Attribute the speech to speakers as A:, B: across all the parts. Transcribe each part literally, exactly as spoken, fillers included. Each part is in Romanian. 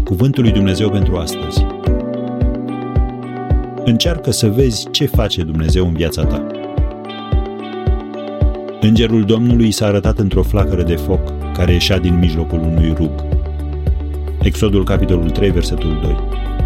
A: Cuvântul lui Dumnezeu pentru astăzi. Încearcă să vezi ce face Dumnezeu în viața ta. Îngerul Domnului s-a arătat într-o flacără de foc care ieșea din mijlocul unui rug. Exodul, capitolul trei, versetul doi.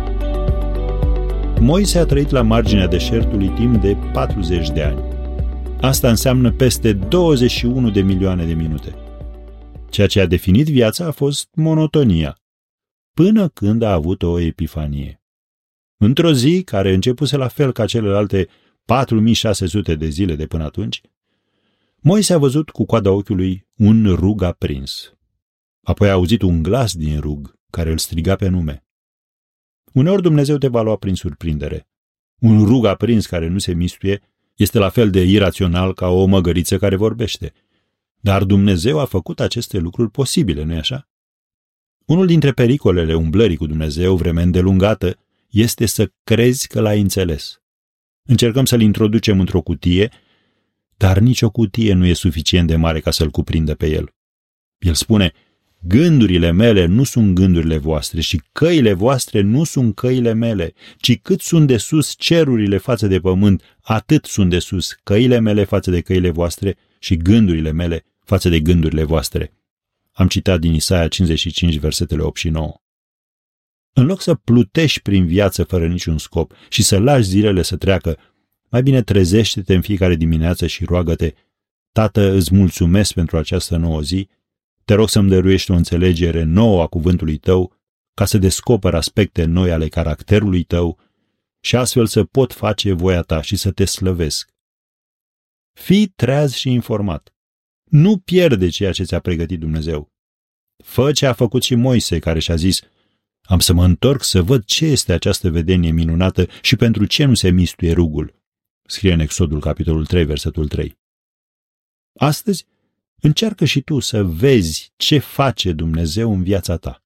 A: Moise a trăit la marginea deșertului timp de patruzeci de ani. Asta înseamnă peste douăzeci și unu de milioane de minute. Ceea ce a definit viața a fost monotonia, până când a avut o epifanie. Într-o zi, care începuse la fel ca celelalte patru mii șase sute de zile de până atunci, Moise a văzut cu coada ochiului un rug aprins. Apoi a auzit un glas din rug care îl striga pe nume. Uneori Dumnezeu te va lua prin surprindere. Un rug aprins care nu se mistuie este la fel de irațional ca o măgăriță care vorbește. Dar Dumnezeu a făcut aceste lucruri posibile, nu-i așa? Unul dintre pericolele umblării cu Dumnezeu vreme îndelungată este să crezi că l-ai înțeles. Încercăm să-l introducem într-o cutie, dar nicio cutie nu e suficient de mare ca să-l cuprindă pe el. El spune, gândurile mele nu sunt gândurile voastre și căile voastre nu sunt căile mele, ci cât sunt de sus cerurile față de pământ, atât sunt de sus căile mele față de căile voastre și gândurile mele față de gândurile voastre. Am citat din Isaia cincizeci și cinci, versetele opt și nouă. În loc să plutești prin viață fără niciun scop și să lași zilele să treacă, mai bine trezește-te în fiecare dimineață și roagă-te, Tată, îți mulțumesc pentru această nouă zi, te rog să-mi dăruiești o înțelegere nouă a cuvântului tău, ca să descoper aspecte noi ale caracterului tău și astfel să pot face voia ta și să te slăvesc. Fii treaz și informat. Nu pierde ceea ce ți-a pregătit Dumnezeu. Fă ce a făcut și Moise, care și-a zis, am să mă întorc să văd ce este această vedenie minunată și pentru ce nu se mistuie rugul. Scrie în Exodul, capitolul trei, versetul trei. Astăzi, încearcă și tu să vezi ce face Dumnezeu în viața ta.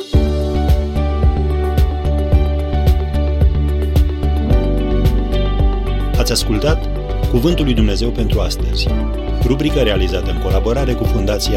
A: Ați ascultat Cuvântul lui Dumnezeu pentru astăzi, rubrică realizată în colaborare cu Fundația